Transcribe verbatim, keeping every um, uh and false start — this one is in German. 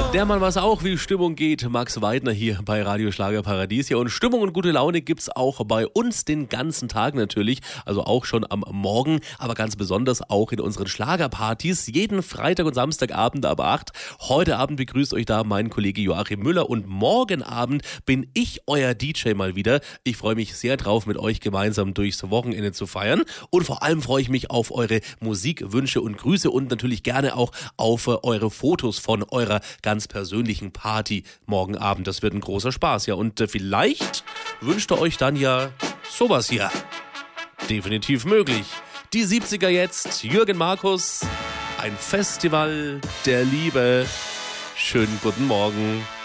Der Mann weiß auch, wie Stimmung geht. Max Weidner hier bei Radio Schlagerparadies. Ja, und Stimmung und gute Laune gibt's auch bei uns den ganzen Tag natürlich. Also auch schon am Morgen, aber ganz besonders auch in unseren Schlagerpartys. Jeden Freitag und Samstagabend ab acht. Heute Abend begrüßt euch da mein Kollege Joachim Müller und morgen Abend bin ich euer D J mal wieder. Ich freue mich sehr drauf, mit euch gemeinsam durchs Wochenende zu feiern. Und vor allem freue ich mich auf eure Musikwünsche und Grüße und natürlich gerne auch auf äh, eure Fotos von eurer ganz persönlichen Party morgen Abend. Das wird ein großer Spaß, ja. Und äh, vielleicht wünscht ihr euch dann ja sowas hier. Definitiv möglich. Die siebziger jetzt, Jürgen Markus, ein Festival der Liebe. Schönen guten Morgen.